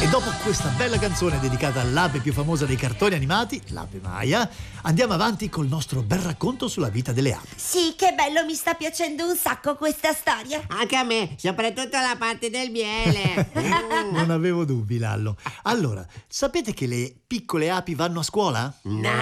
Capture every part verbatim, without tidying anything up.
E dopo questa bella canzone dedicata all'ape più famosa dei cartoni animati, l'ape Maya, andiamo avanti col nostro bel racconto sulla vita delle api. Sì, che bello, mi sta piacendo un sacco questa storia. Anche a me, soprattutto la parte del miele. Mm. Non avevo dubbi, Lallo. Allora, sapete che le piccole api vanno a scuola?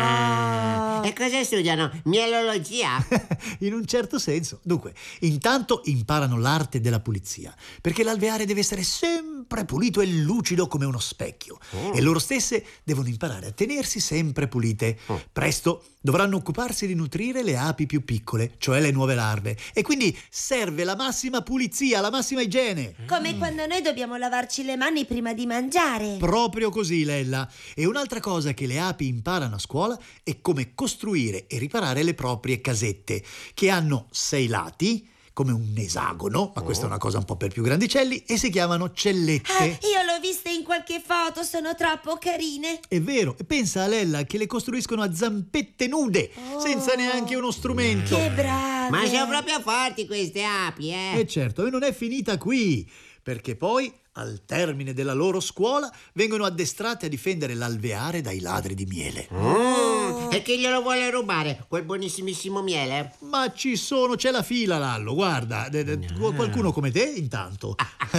No. E cosa studiano? Mielologia? In un certo senso. Dunque, intanto imparano l'arte della pulizia, perché l'alveare deve essere sempre pulito e lucido come uno specchio. Oh. E loro stesse devono imparare a tenersi sempre pulite. Oh. Presto dovranno occuparsi di nutrire le api più piccole, cioè le nuove larve. E quindi serve la massima pulizia, la massima igiene. Come quando noi dobbiamo lavarci le mani prima di mangiare. Proprio così, Lella. E un'altra cosa che le api imparano a scuola è come costruire e riparare le proprie casette, che hanno sei lati, come un esagono, ma questa è una cosa un po' per più grandicelli, e si chiamano cellette. Ah, io l'ho vista in qualche foto, sono troppo carine. È vero, e pensa a Lella che le costruiscono a zampette nude, Oh. senza neanche uno strumento. Che brave. Ma sono proprio forti queste api, eh? E certo, e non è finita qui, perché poi, al termine della loro scuola, vengono addestrate a difendere l'alveare dai ladri di miele. Mm. E chi glielo vuole rubare? Quel buonissimissimo miele? Ma ci sono, c'è la fila, Lallo, guarda, de- de- qualcuno come te intanto.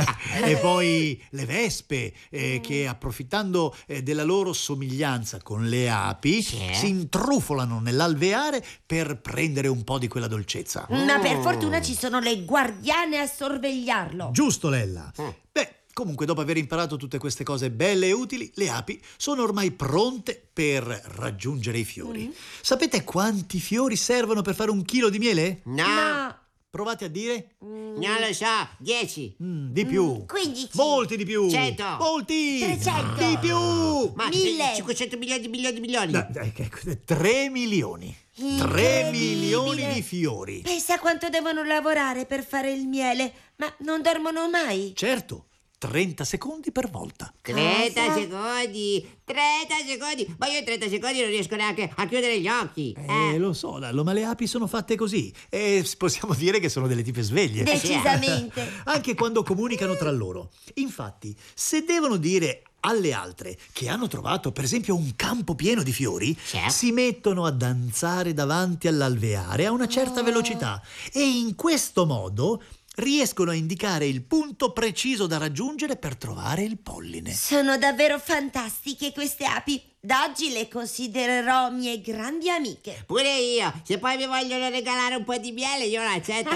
E poi le vespe, eh, che approfittando eh, della loro somiglianza con le api, Sì. si intrufolano nell'alveare per prendere un po' di quella dolcezza. Ma per fortuna ci sono le guardiane a sorvegliarlo. Giusto, Lella? Mm. Beh, comunque dopo aver imparato tutte queste cose belle e utili, le api sono ormai pronte per raggiungere i fiori. Mm. Sapete quanti fiori servono per fare un chilo di miele? No. No. Provate a dire. Non lo so. Dieci. Mm, di più. quindici. Molti di più. Cento. Molti. Trecento. Di più. Ma Mille. cinquecento milioni di milioni di milioni. No, dai, che- tre milioni. Tre Incredibile. milioni di fiori. Pensa quanto devono lavorare per fare il miele, ma non dormono mai. Certo, trenta secondi per volta. trenta Cosa? secondi. trenta secondi. Ma io in trenta secondi non riesco neanche a chiudere gli occhi. Eh, lo so, Lallo, ma le api sono fatte così. E possiamo dire che sono delle tipe sveglie. Decisamente. Anche quando comunicano tra loro. Infatti, se devono dire alle altre che hanno trovato, per esempio, un campo pieno di fiori, Sì. si mettono a danzare davanti all'alveare a una certa velocità e in questo modo riescono a indicare il punto preciso da raggiungere per trovare il polline. Sono davvero fantastiche queste api. Da oggi le considererò mie grandi amiche. Pure io. Se poi mi vogliono regalare un po' di miele, io lo accetto,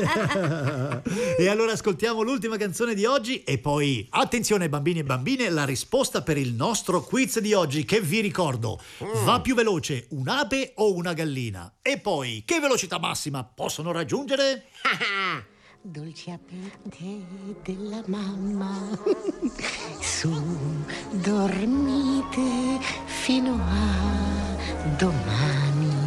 eh. E allora ascoltiamo l'ultima canzone di oggi e poi, attenzione bambini e bambine, la risposta per il nostro quiz di oggi, che vi ricordo, va più veloce un'ape o una gallina? E poi, che velocità massima possono raggiungere? Dolci aperte della mamma, su, dormite fino a domani.